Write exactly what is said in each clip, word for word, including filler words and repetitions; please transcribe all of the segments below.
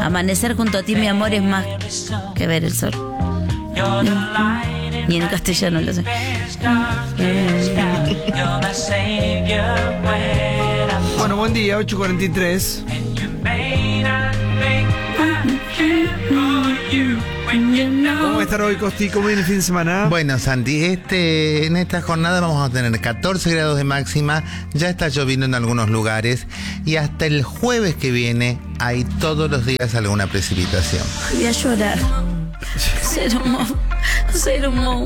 Amanecer junto a ti, mi amor, es más que ver el sol. Ni en castellano lo sé. Bueno, buen día, ocho cuarenta y tres. ¿Cómo va a estar hoy, Costi? ¿Cómo viene el fin de semana? Bueno, Santi, este, en esta jornada vamos a tener catorce grados de máxima, ya está lloviendo en algunos lugares y hasta el jueves que viene hay todos los días alguna precipitación. Voy a llorar. Cero mo, cero mo.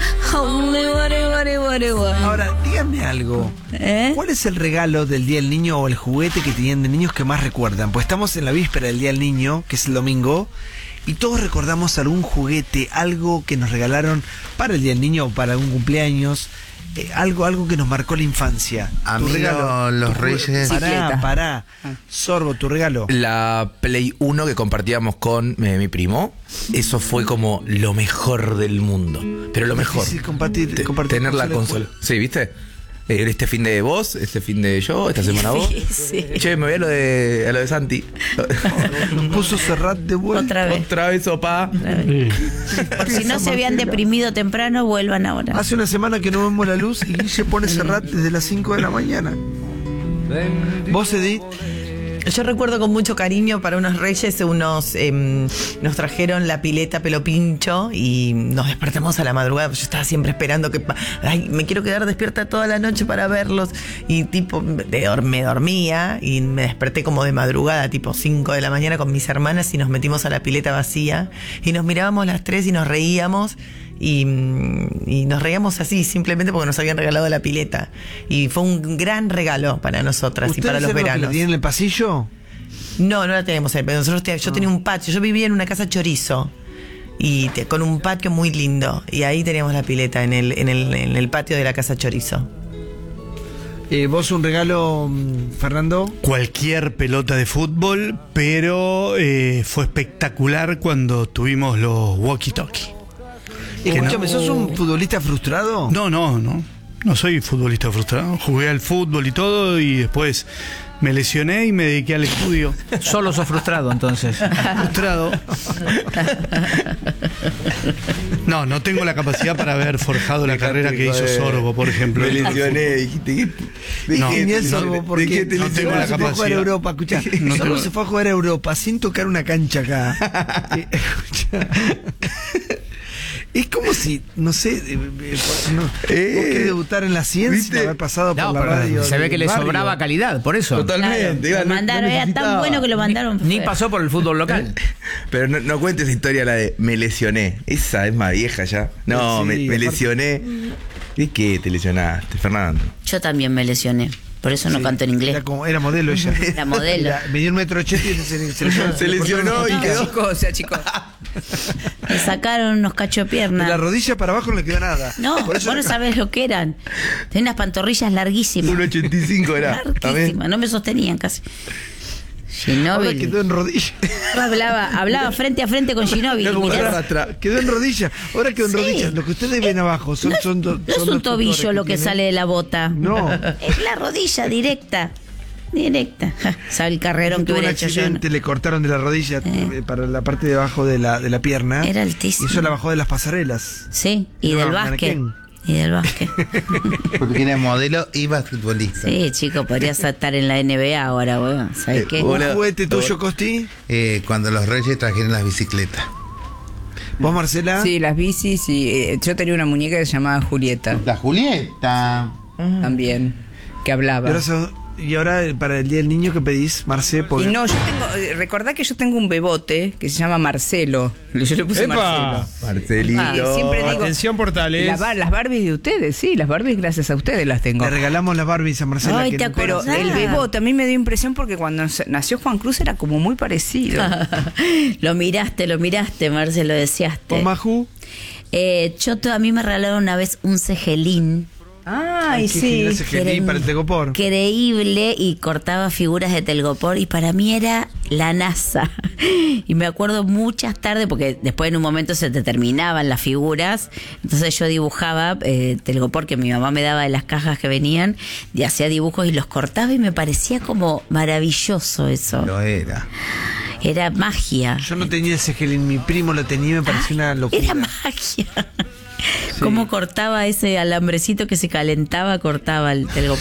Ahora, díganme algo. ¿Eh? ¿Cuál es el regalo del Día del Niño o el juguete que tenían de niños que más recuerdan? Pues estamos en la víspera del Día del Niño, que es el domingo, y todos recordamos algún juguete, algo que nos regalaron para el Día del Niño o para algún cumpleaños, eh, algo algo que nos marcó la infancia. A Tu mí regalo, lo- los tu juguete. Reyes- Pará, Bicicleta. pará. Sorbo, tu regalo. La Play uno que compartíamos con eh, mi primo, eso fue como lo mejor del mundo. Pero lo mejor. Difícil compartir- Te- compartir tener la consola. consola. Sí, ¿viste? Eh, Este fin de vos, este fin de yo, esta semana vos. Sí, sí. Che, me voy a lo de, a lo de Santi. Puso Serrat de vuelta. Otra vez. Otra vez, opa. Por si no se habían deprimido temprano, vuelvan ahora. Hace una semana que no vemos la luz y Guille pone Serrat desde las cinco de la mañana. ¿Vos, Edith? Yo recuerdo con mucho cariño para unos reyes, unos em, nos trajeron la pileta pelo pincho y nos despertamos a la madrugada. Yo estaba siempre esperando que, ay, me quiero quedar despierta toda la noche para verlos. Y tipo, de, me dormía y me desperté como de madrugada, tipo cinco de la mañana con mis hermanas y nos metimos a la pileta vacía y nos mirábamos las tres y nos reíamos. Y, y nos reíamos así simplemente porque nos habían regalado la pileta y fue un gran regalo para nosotras y para los eran que veranos. la tienen en el pasillo? No, no la tenemos ahí, pero nosotros te- yo tenía un patio, yo vivía en una casa chorizo y te- con un patio muy lindo y ahí teníamos la pileta en el, en el, en el patio de la casa chorizo. Eh, ¿Vos un regalo, mm, Fernando? Cualquier pelota de fútbol, pero eh, fue espectacular cuando tuvimos los walkie-talkie. Escúchame, no- ¿sos un futbolista frustrado? No, no, no. No soy futbolista frustrado. Jugué al fútbol y todo y después me lesioné y me dediqué al estudio. Solo sos frustrado, entonces. Frustrado. No, no tengo la capacidad para haber forjado la carrera que hizo Sorbo, por ejemplo. Me lesioné, dijiste que. ¿De No, qué ni el no, Sorbo? de- Porque de qué te no lesionás? tengo la Se fue a capacidad. jugar a a Europa, escuchá. No Sorbo tengo- se fue a jugar a Europa sin tocar una cancha acá. Eh, escuchá. Es como si, no sé, eh, eh, no, vos querés debutar en la ciencia, ¿viste? haber pasado por No, la pero radio. se ve que del le barrio. sobraba calidad, por eso. Totalmente. Claro, iba, lo no- mandaron, no era tan necesitaba. bueno que lo mandaron. Ni fue. pasó por el fútbol local. Pero no, no cuentes esa historia, la de me lesioné. Esa es más vieja ya. No, Sí, me, me aparte- lesioné. ¿De qué te lesionaste, Fernando? Yo también me lesioné. Por eso no Sí, canto en inglés. Era, como, era modelo ella. Era modelo. Era- medía un metro ochenta y se, se, se, Se lesionó y quedó. Chicos, sea chicos. Me sacaron unos cachos de De pierna. la rodilla para abajo no le quedó nada. No, Por vos eso no era- sabés lo que eran. Tenía unas pantorrillas larguísimas. uno ochenta y cinco era. ¿También? Larguísimas, no me sostenían casi. Ahora Ginóbili. quedó en rodilla. Hablaba, hablaba frente a frente con Ginóbili. No, como mirá. arrastra. Quedó en rodilla. Ahora quedó en Sí. rodillas. Lo que ustedes ven abajo son, son, do- No son es un dos tobillo tutores lo que tienen. sale de la bota. No. Es la rodilla directa. Directa. Ja, ¿sabe el carrerón que Tuvo un hubiera hecho yo? accidente, le cortaron de la rodilla eh, para la parte de abajo de la, de la pierna. Era Y altísimo. eso la bajó de las pasarelas. Sí, y Era del un básquet. mannequén. Y del básquet. Porque era modelo y basquetbolista. Sí, chico, podrías estar en la N B A ahora, weón. ¿Sabes Eh, qué? ¿Un Hola. juguete tuyo, Costi? Eh, cuando los Reyes trajeron las bicicletas. ¿Vos, Marcela? Sí, las bicis y eh, yo tenía una muñeca que se llamaba Julieta La Julieta. también, que Y hablaba. ahora, so- y ahora, eh, para el Día del Niño, ¿qué pedís, Marce? Y Porque- no, yo tengo, eh, recordá que yo tengo un bebote que se llama Marcelo. Yo le puse ¡Epa! Marcelo. Marcelito. Ah, siempre digo, Atención, Portales. la bar- las Barbies de ustedes, sí, las Barbies gracias a ustedes las tengo. Le regalamos las Barbies a Marcela. Ay, que te no- Pero acordás. el bebote a mí me dio impresión porque cuando se- nació Juan Cruz era como muy parecido. Lo miraste, lo miraste, Marce, lo deseaste. ¿Vos, Maju? Eh, yo to- a mí me regalaron una vez un cejelín. Ay, qué sí. genial ese que era gelín para el Tegopor. increíble y cortaba figuras de Telgopor y para mí era la NASA. Y me acuerdo muchas tardes, porque después en un momento se te terminaban las figuras, entonces yo dibujaba eh, Telgopor que mi mamá me daba de las cajas que venían, y hacía dibujos y los cortaba y me parecía como maravilloso eso. Lo era. Era magia. Yo no tenía ese gel, mi primo lo tenía y me pareció una locura. Era magia. Cómo cortaba ese alambrecito que se calentaba, cortaba el telgopor.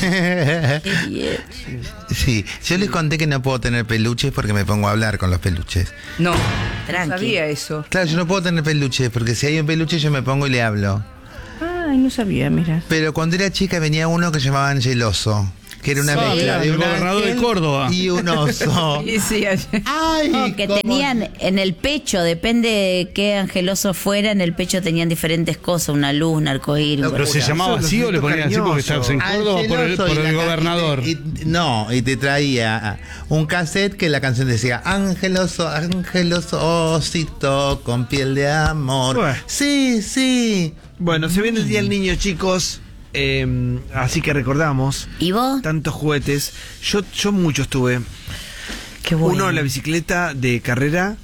Sí, yo les conté que no puedo tener peluches porque me pongo a hablar con los peluches. No, Tranqui. no sabía eso. Claro, yo no puedo tener peluches porque si hay un peluche yo me pongo y le hablo. Ay, no sabía, mira. Pero cuando era chica venía uno que llamaban Angeloso, que era una Sí, mezcla de el un gobernador de ángel Córdoba. y un oso. Sí, sí, ayer. Ay, No, que cómo- tenían en el pecho, depende de qué angeloso fuera, en el pecho tenían diferentes cosas, una luz, un arcoíris. Lo- ¿Pero se Eso, llamaba los así o le siento ponían así porque cariñoso. estabas en Córdoba por el, Angeloso por y el la- gobernador? y te- y- no, y te traía un cassette que la canción decía Angeloso, Angeloso, osito con piel de amor. Bueno. Sí, sí. Bueno, se viene el Día del Niño, chicos. eh, así que recordamos ¿Y vos? tantos juguetes. Yo, yo muchos tuve. Qué bueno. Uno, la bicicleta de carrera.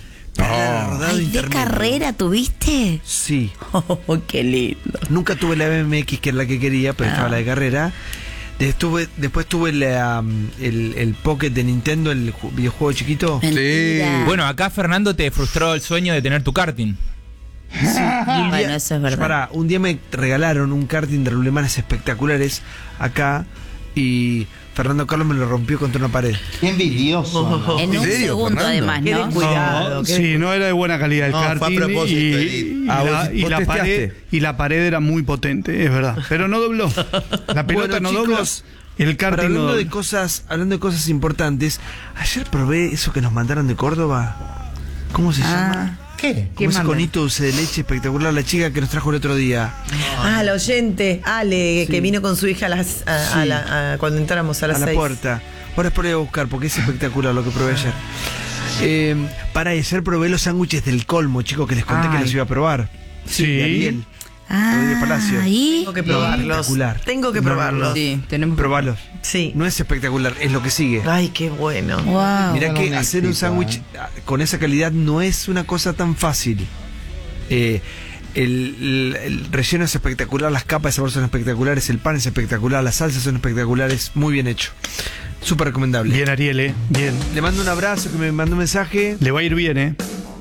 Para rodado Ay, ¿de intermedio. carrera tuviste? Sí. Oh, qué lindo. Nunca tuve la B M X, que era la que quería, pero Ah. estaba la de carrera. Después, después tuve la, um, el, el Pocket de Nintendo, el ju- videojuego chiquito. Mentira. Bueno, acá Fernando te frustró el sueño de tener tu karting. Y un Bueno, día- eso es verdad. Pará, un día me regalaron un karting de rulemanes espectaculares acá y Fernando Carlos me lo rompió contra una pared. Qué envidioso. En un serio, segundo, Fernando? además, Qué ¿no? descuidado. No, qué sí, no era de buena calidad el No, fue a karting propósito, y, Edith. y Ah, la, vos- y vos la testeaste. pared y la pared era muy potente, es verdad, pero no dobló. La pelota Bueno, no dobla. chicos, El Pero karting no hablando dobla. de cosas, hablando de cosas importantes, ayer probé eso que nos mandaron de Córdoba. ¿Cómo se llama? ¿Qué? Como ese mandan? conito dulce de leche espectacular, la chica que nos trajo el otro día. Ah, la oyente, Ale, Sí. que vino con su hija a las, a, a Sí. la- a- cuando entramos a A las la seis. puerta. Ahora es por ir a buscar porque es espectacular lo que probé ayer. Eh, para ayer probé los sándwiches del Colmo, chicos, que les conté que Ay. los iba a probar. Sí. De Ariel. Ah, de Palacio. ¿y? Tengo que probarlos. Espectacular. Tengo que No, no, no. probarlos. Sí, tenemos. Probalos. Sí. No es espectacular, es lo que sigue. Ay, qué bueno. Wow. Mirá bueno, que un hacer un éxito, sándwich ¿eh? con esa calidad no es una cosa tan fácil. Eh, el, el- el relleno es espectacular, las capas de sabor son espectaculares, el pan es espectacular, las salsas son espectaculares, muy bien hecho. Súper recomendable. Bien, Ariel, ¿eh? Bien. Le mando un abrazo, que me mandó un mensaje. Le va a ir bien, ¿eh?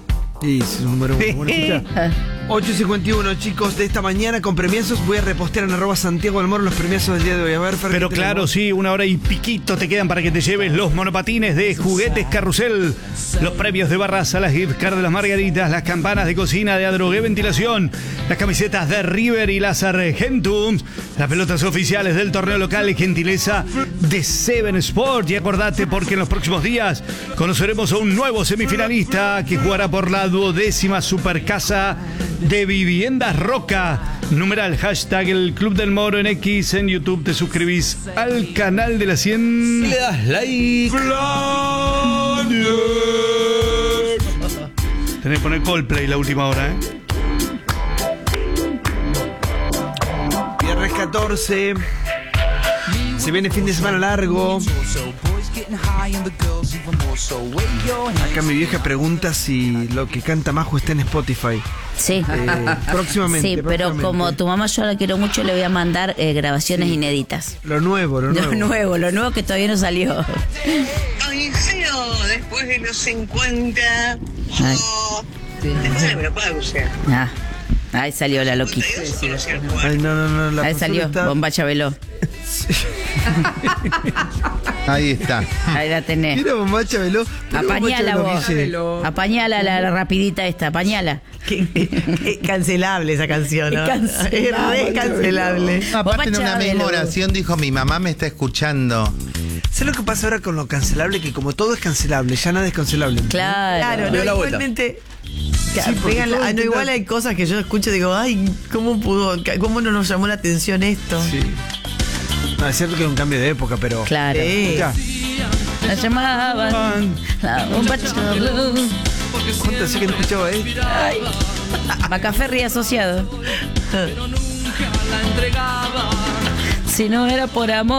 Y es un número uno. Bueno, escucha. ocho cincuenta y uno, chicos, de esta mañana con premiazos. Voy a repostear en arroba Santiago del Moro los premiazos del día de hoy. A ver, Fer, Pero ¿qué claro, tenemos? sí, una hora y piquito te quedan para que te lleves los monopatines de Juguetes Carrusel, los premios de Barraza, las gift cards de las Margaritas, las campanas de cocina de Adrogué Ventilación, las camisetas de River y las Argentums, las pelotas oficiales del torneo local y gentileza de Seven Sport. Y acordate porque en los próximos días conoceremos a un nuevo semifinalista que jugará por la duodécima Supercasa de Viviendas Roca. Numeral hashtag el Club del Moro en X. En YouTube te suscribís al canal de la cien. Le das like. Tenés que poner Coldplay la última hora, ¿eh? Viernes catorce. Se viene fin de semana largo. Acá mi vieja pregunta si lo que canta Majo está en Spotify. Sí. Eh, próximamente. Sí, pero próximamente. como tu mamá yo la quiero mucho, le voy a mandar eh, grabaciones inéditas. Lo nuevo, lo nuevo. Lo nuevo, lo nuevo que todavía no salió. Ay, feo, después de los cincuenta. Ay. Oh, después de la menopausia. Ah, ahí salió la loquita. Ay, no, no, no. La Ahí persona salió, está- Bombacha Veló. Ahí está. Ahí la tenés. Mira, Bombacha Veló. ¿Por qué Bombacha Apañala Veló, vos. Guille? Apañala la, la rapidita esta, apañala. Qué- qué cancelable esa canción, ¿no? Es cancelable. Es re cancelable. Aparte en una Bombacha misma Velo. oración dijo mi mamá me está escuchando. ¿Sabes lo que pasa ahora con lo cancelable? Que como todo es cancelable, ya nada es cancelable. Claro. Claro, no, Dio la vuelta. igualmente. Sí, porque pegan la- todo ah, no, intenta- igual hay cosas que yo escucho y digo, ay, ¿cómo pudo? ¿Cómo no nos llamó la atención esto? Sí. No, es cierto que es un cambio de época, pero. Claro. Sí. Escuchá, La llamaban la Bombacha Veló. ¿cuánto hacía que no escuchaba eh? Macaferri asociado. Si no era por amor.